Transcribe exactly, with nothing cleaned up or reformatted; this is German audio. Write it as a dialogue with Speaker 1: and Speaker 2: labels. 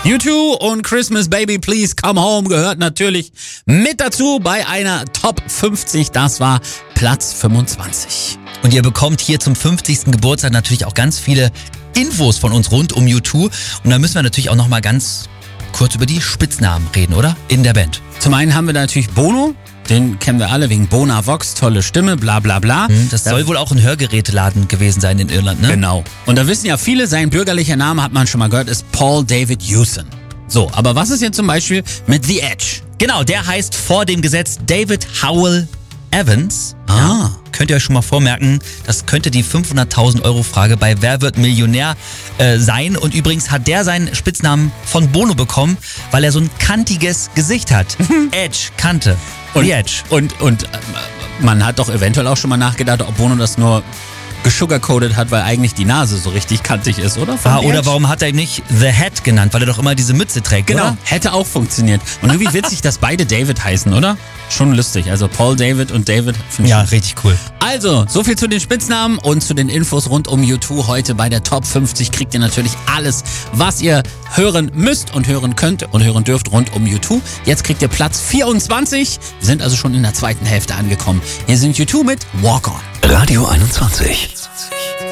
Speaker 1: U zwei und Christmas Baby Please Come Home gehört natürlich mit dazu bei einer Top fünfzig. Das war Platz fünfundzwanzig.
Speaker 2: Und ihr bekommt hier zum fünfzigsten Geburtstag natürlich auch ganz viele Infos von uns rund um U zwei. Und da müssen wir natürlich auch nochmal ganz kurz über die Spitznamen reden, oder? In der Band.
Speaker 1: Zum einen haben wir da natürlich Bono. Den kennen wir alle wegen Bona Vox, tolle Stimme, bla bla bla.
Speaker 2: Das soll wohl auch ein Hörgeräteladen gewesen sein in Irland, ne?
Speaker 1: Genau. Und da wissen ja viele, sein bürgerlicher Name, hat man schon mal gehört, ist Paul David Hewson. So, aber was ist jetzt zum Beispiel mit The Edge?
Speaker 2: Genau, der heißt vor dem Gesetz David Howell Evans.
Speaker 1: Ah.
Speaker 2: Ja, könnt ihr euch schon mal vormerken, das könnte die fünfhunderttausend Euro Frage bei Wer wird Millionär äh, sein. Und übrigens hat der seinen Spitznamen von Bono bekommen, weil er so ein kantiges Gesicht hat. Edge, Kante.
Speaker 1: Und,
Speaker 2: The Edge.
Speaker 1: Und, und äh, man hat doch eventuell auch schon mal nachgedacht, ob Bono das nur gesugarcoated hat, weil eigentlich die Nase so richtig kantig ist, oder? Von
Speaker 2: Ah,
Speaker 1: The
Speaker 2: oder
Speaker 1: Edge?
Speaker 2: warum hat er ihn nicht The Hat genannt? Weil er doch immer diese Mütze trägt,
Speaker 1: Genau,
Speaker 2: oder?
Speaker 1: hätte auch funktioniert. Und irgendwie witzig, dass beide David heißen, oder? Schon lustig. Also Paul David und David. finde ich
Speaker 2: Ja,
Speaker 1: schon.
Speaker 2: richtig cool.
Speaker 1: Also, so viel zu den Spitznamen und zu den Infos rund um U zwei. Heute bei der Top fünfzig kriegt ihr natürlich alles, was ihr hören müsst und hören könnt und hören dürft rund um U zwei. Jetzt kriegt ihr Platz vierundzwanzig. Wir sind also schon in der zweiten Hälfte angekommen. Hier sind U zwei mit Walk On.
Speaker 3: Radio einundzwanzig.